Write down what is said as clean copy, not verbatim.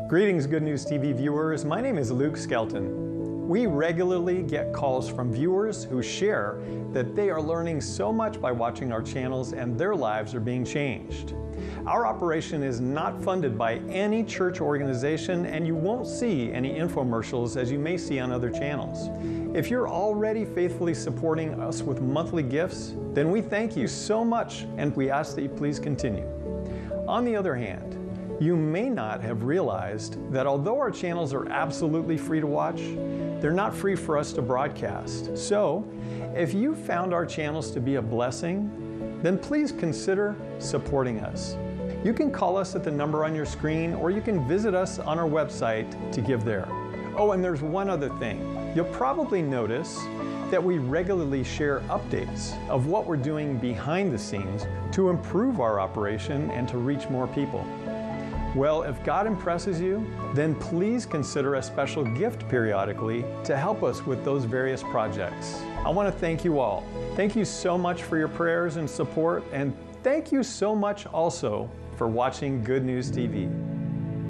Greetings, Good News TV viewers. My name is Luke Skelton. We regularly get calls from viewers who share that they are learning so much by watching our channels and their lives are being changed. Our operation is not funded by any church organization, and you won't see any infomercials as you may see on other channels. If you're already faithfully supporting us with monthly gifts, then we thank you so much and we ask that you please continue. On the other hand, you may not have realized that although our channels are absolutely free to watch, they're not free for us to broadcast. So, if you found our channels to be a blessing, then please consider supporting us. You can call us at the number on your screen, or you can visit us on our website to give there. Oh, and there's one other thing. You'll probably notice that we regularly share updates of what we're doing behind the scenes to improve our operation and to reach more people. Well, if God impresses you, then please consider a special gift periodically to help us with those various projects. I want to thank you all. Thank you so much for your prayers and support, and thank you so much also for watching Good News TV.